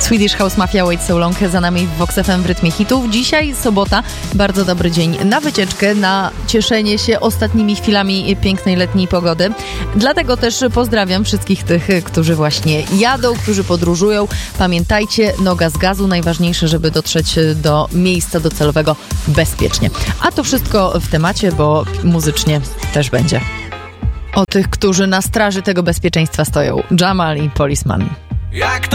Swedish House Mafia, Wait So Long za nami w Vox FM w rytmie hitów. Dzisiaj sobota, bardzo dobry dzień na wycieczkę, na cieszenie się ostatnimi chwilami pięknej letniej pogody. Dlatego też pozdrawiam wszystkich tych, którzy właśnie jadą, którzy podróżują. Pamiętajcie, noga z gazu, najważniejsze, żeby dotrzeć do miejsca docelowego bezpiecznie. A to wszystko w temacie, bo muzycznie też będzie. O tych, którzy na straży tego bezpieczeństwa stoją. Jamal i Policeman. Jak to